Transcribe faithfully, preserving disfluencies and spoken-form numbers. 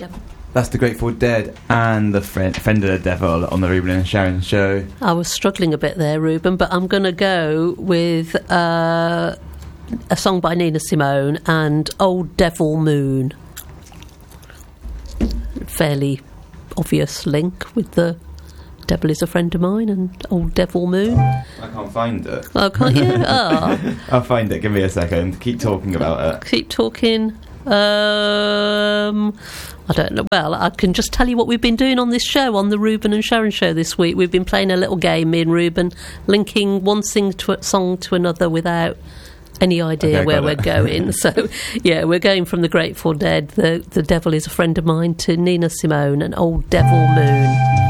Devil. That's the Grateful Dead and the friend, Friend of the Devil on the Ruben and Sharon show. I was struggling a bit there, Ruben, but I'm going to go with uh, a song by Nina Simone and Old Devil Moon. Fairly obvious link with the Devil Is a Friend of Mine and Old Devil Moon. I can't find it. Oh, can't you? Oh. I'll find it. Give me a second. Keep talking about it. Keep talking. Um, I don't know. Well, I can just tell you what we've been doing on this show, on the Ruben and Sharon show this week. We've been playing a little game, me and Ruben, linking one sing to a song to another without any idea okay, where we're it. going. So, yeah, we're going from the Grateful Dead, the, the Devil Is a Friend of Mine, to Nina Simone and Old Devil Moon.